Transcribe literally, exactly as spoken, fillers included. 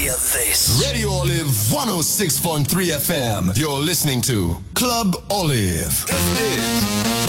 Hear this. Radio Olive one oh six point three F M. You're listening to Club Olive. That's it.